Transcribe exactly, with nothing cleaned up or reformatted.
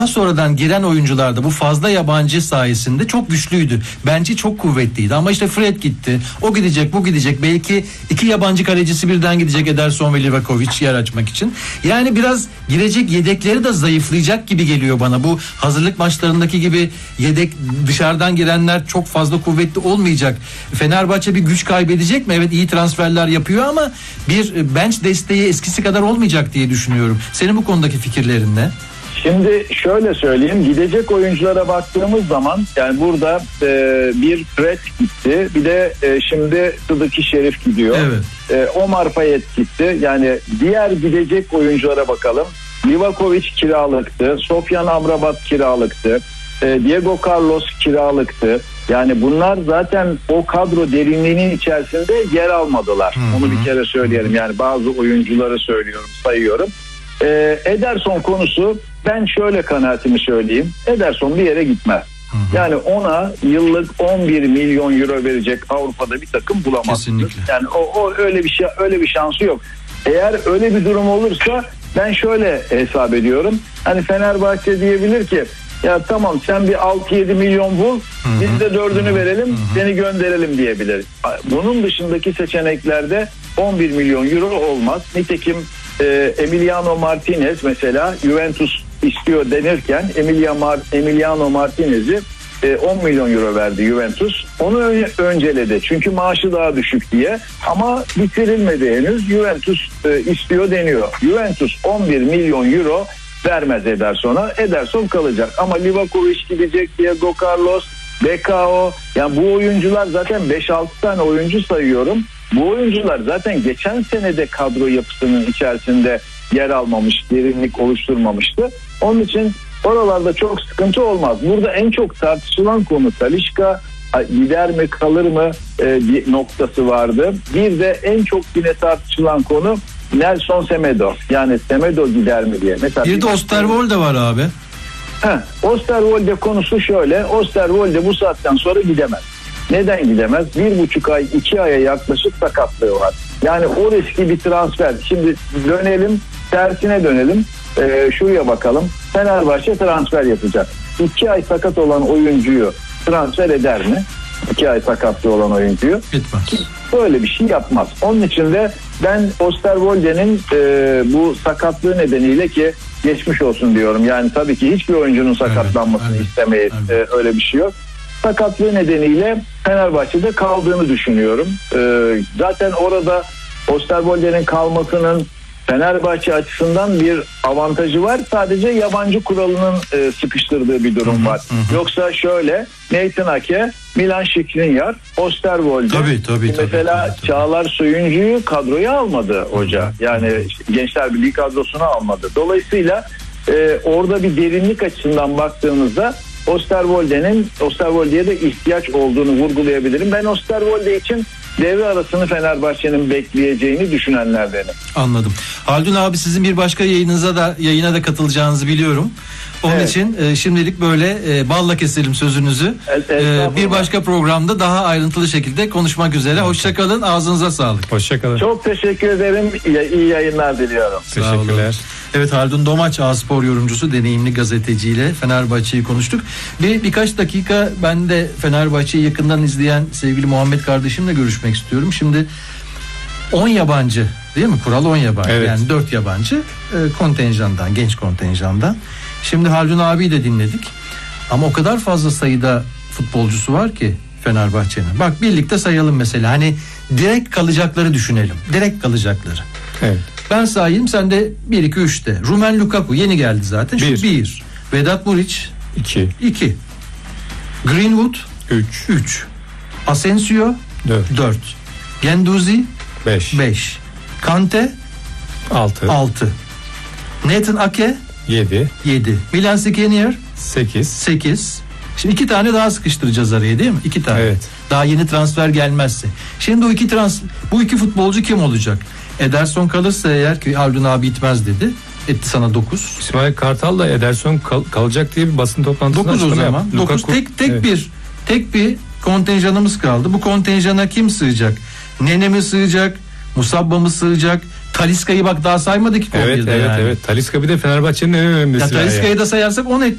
sonradan giren oyuncular da bu fazla yabancı sayesinde çok güçlüydü. Bence çok kuvvetliydi. Ama işte Fred gitti. O gidecek, bu gidecek. Belki iki yabancı kalecisi birden gidecek, Ederson ve Livakovic yer açmak için. Yani biraz girecek yedekleri de zayıflayacak gibi geliyor bana. Bu hazırlık maçlarındaki gibi yedek dışarıdan girenler çok fazla kuvvetli olmayacak. Fenerbahçe bir güç kaybedecek mi? Evet, iyi transferler yapıyor ama bir bench desteği eskisi kadar olmayacak diye düşünüyorum. Senin bu konudaki fikirlerin ne? Şimdi şöyle söyleyeyim, gidecek oyunculara baktığımız zaman yani burada e, bir Fred gitti, bir de e, şimdi Sıdıki Şerif gidiyor. Evet. E, Omar Payet gitti. Yani diğer gidecek oyunculara bakalım. Livakovic kiralıktı, Sofyan Amrabat kiralıktı, e, Diego Carlos kiralıktı. Yani bunlar zaten o kadro derinliğinin içerisinde yer almadılar. Hı-hı. Onu bir kere söyleyelim. Yani bazı oyuncuları söylüyorum, sayıyorum. E, Ederson konusu, ben şöyle kanaatimi söyleyeyim. Ederson bir yere gitmez. Hı hı. Yani ona yıllık on bir milyon euro verecek Avrupa'da bir takım bulamazsınız. Kesinlikle. Yani o, o öyle bir şey, öyle bir şansı yok. Eğer öyle bir durum olursa ben şöyle hesap ediyorum. Hani Fenerbahçe diyebilir ki ya tamam sen bir altı yedi milyon bul, hı hı. biz de dördünü hı hı. verelim, hı hı. seni gönderelim diyebilir. Bunun dışındaki seçeneklerde on bir milyon euro olmaz. Nitekim e, Emiliano Martinez mesela Juventus istiyor denirken Emiliano, Emiliano Martinez'i e, on milyon euro verdi Juventus. Onu ön, önceledi çünkü maaşı daha düşük diye, ama bitirilmedi henüz. Juventus e, istiyor deniyor. Juventus on bir milyon euro vermez Ederson'a. Ederson kalacak ama Livakovic gidecek, Diego Carlos, B K O, yani bu oyuncular zaten beş altı tane oyuncu sayıyorum. Bu oyuncular zaten geçen senede kadro yapısının içerisinde yer almamış, derinlik oluşturmamıştı. Onun için oralarda çok sıkıntı olmaz. Burada en çok tartışılan konu Talisca gider mi kalır mı e, noktası vardı. Bir de en çok yine tartışılan konu Nelson Semedo. Yani Semedo gider mi diye. Mesela bir de Osterwolde var abi. Heh, Osterwolde konusu şöyle. Osterwolde bu saatten sonra gidemez. Neden gidemez? Bir buçuk ay, iki aya yaklaşık sakatlığı var. Yani o riski bir transfer. Şimdi dönelim, tersine dönelim. Ee, şuraya bakalım. Fenerbahçe transfer yapacak. İki ay sakat olan oyuncuyu transfer eder mi? İki ay sakatlı olan oyuncuyu. Gitmez. Böyle bir şey yapmaz. Onun için de ben Osterwolde'nin e, bu sakatlığı nedeniyle, ki geçmiş olsun diyorum. Yani tabii ki hiçbir oyuncunun sakatlanmasını evet, evet, istemeyiz. Evet. E, öyle bir şey yok. Sakatlığı nedeniyle Fenerbahçe'de kaldığını düşünüyorum. Ee, zaten orada Osterwolde'nin kalmasının Fenerbahçe açısından bir avantajı var. Sadece yabancı kuralının e, sıkıştırdığı bir durum var. Hı hı. Yoksa şöyle, Nathan Ake, Milan Skriniar, Osterwolde. Tabii, tabii, mesela tabii, tabii. Çağlar Söyüncü'yü kadroya almadı hoca. Yani işte Gençler Birliği kadrosuna almadı. Dolayısıyla e, orada bir derinlik açısından baktığımızda Osterwolde'nin Osterwolde'ye de ihtiyaç olduğunu vurgulayabilirim. Ben Osterwolde için devre arasını Fenerbahçe'nin bekleyeceğini düşünenlerdenim. Anladım. Haldun abi, sizin bir başka yayınınıza da yayına da katılacağınızı biliyorum. Onun evet. için e, şimdilik böyle e, balla keselim sözünüzü. E, bir başka programda daha ayrıntılı şekilde konuşmak üzere. Evet. Hoşça kalın. Ağzınıza sağlık. Hoşça kalın. Çok teşekkür ederim. İyi, iyi yayınlar diliyorum. Teşekkürler. Evet, Haldun Domaç, A-Spor yorumcusu, deneyimli gazeteciyle Fenerbahçe'yi konuştuk. Bir birkaç dakika ben de Fenerbahçe'yi yakından izleyen sevgili Muhammed kardeşimle görüşmek istiyorum. Şimdi on yabancı değil mi? Kural on yabancı. Evet. Yani dört yabancı e, kontenjandan, genç kontenjandan. Şimdi Haldun abiyi de dinledik. Ama o kadar fazla sayıda futbolcusu var ki Fenerbahçe'nin. Bak birlikte sayalım mesela. Hani direkt kalacakları düşünelim. Direkt kalacakları. Evet. Ben sayayım, sen de bir iki üçte. Rumen Lukaku yeni geldi zaten. Şu bir. bir. Vedat Muriç iki. iki. Greenwood üç. üç. Asensio dört. dört. Genduzi beş. beş. Kante altı. altı. Nathan Ake yedi. yedi. Milan Skriniar sekiz. sekiz. Şimdi iki tane daha sıkıştıracağız araya, değil mi? İki tane. Evet. Daha yeni transfer gelmezse. Şimdi o iki trans bu iki futbolcu kim olacak? Ederson kalırsa eğer, ki Haldun abi itmez dedi. Etti sana dokuz. İsmail Kartal da Ederson kal- kalacak diye bir basın toplantısında dokuz o zaman. Lukaku, dokuz tek tek evet. bir tek bir kontenjanımız kaldı. Bu kontenjana kim sığacak? Nene mi sığacak? Musabba mı sığacak? Talisca'yı bak daha saymadık ilk on birde Evet evet yani. evet. Talisca bir de Fenerbahçe'nin en önemli Ya silahı. Talisca'yı da sayarsak on etti